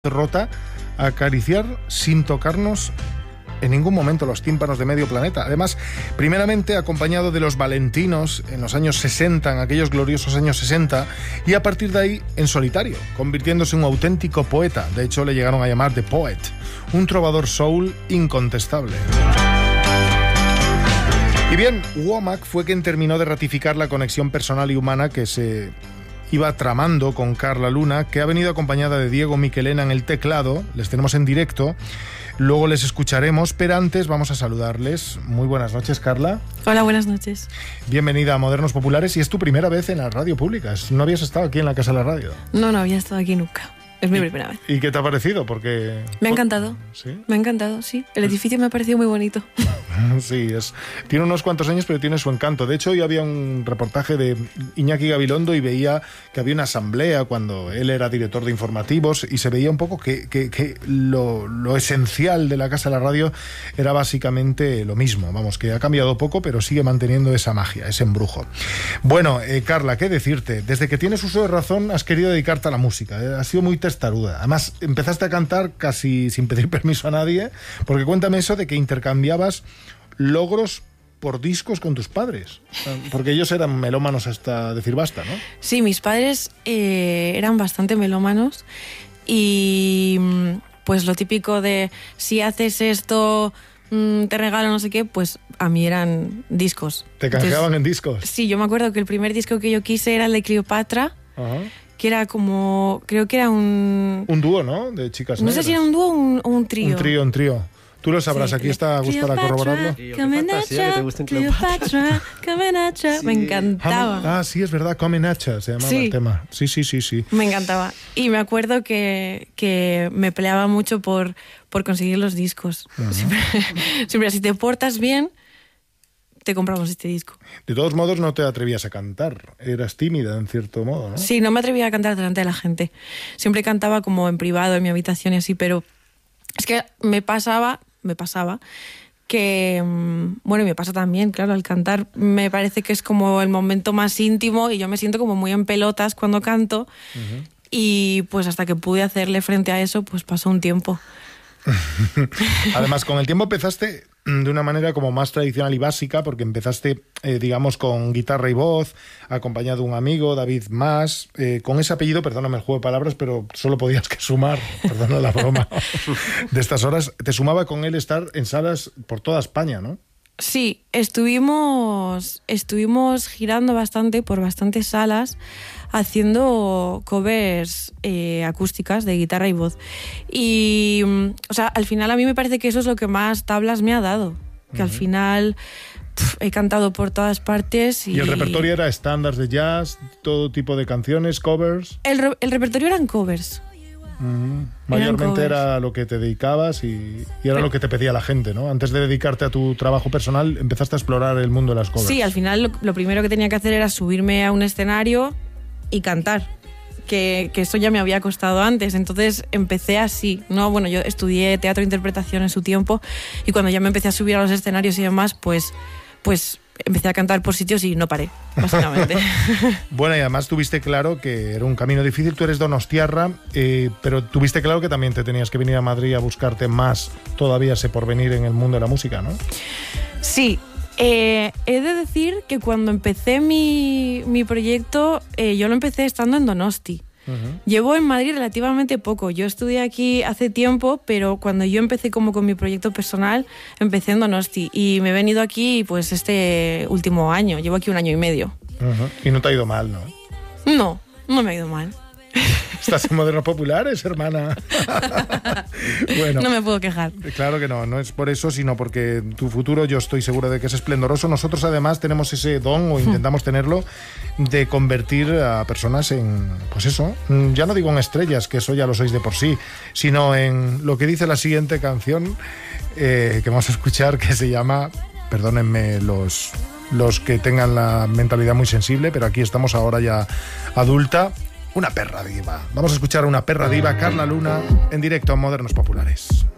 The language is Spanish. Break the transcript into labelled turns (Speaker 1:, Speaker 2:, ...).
Speaker 1: rota a acariciar sin tocarnos en ningún momento los tímpanos de medio planeta. Además, primeramente acompañado de los Valentinos en los años 60, en aquellos gloriosos años 60, y a partir de ahí en solitario, convirtiéndose en un auténtico poeta. De hecho, le llegaron a llamar The Poet, un trovador soul incontestable. Y bien, Womack fue quien terminó de ratificar la conexión personal y humana que se iba tramando con Carla Luna, que ha venido acompañada de Diego Miquelena en el teclado. Les tenemos en directo, luego les escucharemos, pero antes vamos a saludarles. Muy buenas noches, Carla.
Speaker 2: Hola, buenas noches.
Speaker 1: Bienvenida a Modernos Populares, y es tu primera vez en la radio pública. ¿No habías estado aquí en la Casa de la Radio?
Speaker 2: No había estado aquí nunca. Es mi primera vez.
Speaker 1: ¿Y qué te ha parecido? Porque
Speaker 2: me ha encantado.
Speaker 1: ¿Sí?
Speaker 2: Me ha encantado, sí. El edificio me ha parecido muy bonito.
Speaker 1: Sí, tiene unos cuantos años, pero tiene su encanto. De hecho, hoy había un reportaje de Iñaki Gabilondo y veía que había una asamblea cuando él era director de informativos, y se veía un poco que lo esencial de la Casa de la Radio era básicamente lo mismo. Vamos, que ha cambiado poco, pero sigue manteniendo esa magia, ese embrujo. Bueno, Carla, ¿qué decirte? Desde que tienes uso de razón has querido dedicarte a la música. Has sido muy testaruda. Además, empezaste a cantar casi sin pedir permiso a nadie, porque cuéntame eso de que intercambiabas logros por discos con tus padres, porque ellos eran melómanos hasta decir basta, ¿no?
Speaker 2: Sí, mis padres eran bastante melómanos, y pues lo típico de si haces esto te regalo no sé qué, pues a mí eran discos.
Speaker 1: ¿Te canjeaban en discos?
Speaker 2: Sí, yo me acuerdo que el primer disco que yo quise era el de Cleopatra. Ajá. Que era como, creo que era un
Speaker 1: dúo, ¿no? De chicas
Speaker 2: negras. No sé si era un dúo o un trío.
Speaker 1: Un trío. Tú lo sabrás, sí. Aquí está Gus para corroborarlo.
Speaker 2: Cleopatra, Comenacha. Me encantaba.
Speaker 1: Ah, sí, es verdad, Comenacha se llamaba el tema. Sí.
Speaker 2: Me encantaba. Y me acuerdo que me peleaba mucho por conseguir los discos. Siempre, si te portas bien, te compramos este disco.
Speaker 1: De todos modos, no te atrevías a cantar. Eras tímida, en cierto modo, ¿no?
Speaker 2: Sí, no me atrevía a cantar delante de la gente. Siempre cantaba como en privado, en mi habitación y así, pero es que me pasaba que, bueno, y me pasa también, claro, al cantar me parece que es como el momento más íntimo, y yo me siento como muy en pelotas cuando canto. Y pues hasta que pude hacerle frente a eso, pues pasó un tiempo.
Speaker 1: Además, con el tiempo empezaste de una manera como más tradicional y básica, porque empezaste, digamos, con guitarra y voz, acompañado de un amigo, David Mas, con ese apellido, perdóname el juego de palabras, pero solo podías que sumar, perdona la broma, de estas horas. Te sumaba con él estar en salas por toda España, ¿no?
Speaker 2: Sí, estuvimos girando bastante por bastantes salas, haciendo covers acústicas de guitarra y voz. Y, o sea, al final a mí me parece que eso es lo que más tablas me ha dado. Que al final he cantado por todas partes. ¿Y el
Speaker 1: repertorio era estándares de jazz, todo tipo de canciones, covers?
Speaker 2: El repertorio eran covers.
Speaker 1: Mayormente era lo que te dedicabas y era lo que te pedía la gente, ¿no? Antes de dedicarte a tu trabajo personal, empezaste a explorar el mundo de las covers.
Speaker 2: Sí, al final lo primero que tenía que hacer era subirme a un escenario y cantar, que eso ya me había costado antes, entonces empecé así, ¿no? Bueno, yo estudié teatro e interpretación en su tiempo, y cuando ya me empecé a subir a los escenarios y demás, pues empecé a cantar por sitios y no paré, básicamente.
Speaker 1: Bueno, y además tuviste claro que era un camino difícil. Tú eres donostiarra, pero tuviste claro que también te tenías que venir a Madrid a buscarte más todavía ese porvenir en el mundo de la música, ¿no? Sí.
Speaker 2: He de decir que cuando empecé mi proyecto, yo lo empecé estando en Donosti. Llevo en Madrid relativamente poco. Yo estudié aquí hace tiempo, pero cuando yo empecé como con mi proyecto personal, empecé en Donosti, y me he venido aquí pues este último año. Llevo aquí 1 año y medio.
Speaker 1: Y no te ha ido mal, ¿no?
Speaker 2: No me ha ido mal.
Speaker 1: ¿Estás en Modernos Populares, hermana? Bueno,
Speaker 2: no me puedo quejar.
Speaker 1: Claro que no es por eso, sino porque tu futuro yo estoy seguro de que es esplendoroso. Nosotros además tenemos ese don, o intentamos tenerlo, de convertir a personas en, pues eso, ya no digo en estrellas, que eso ya lo sois de por sí, sino en lo que dice la siguiente canción que vamos a escuchar, que se llama, perdónenme los que tengan la mentalidad muy sensible, pero aquí estamos ahora ya adulta, una perra diva. Vamos a escuchar a una perra diva, Carla Luna, en directo a Modernos Populares.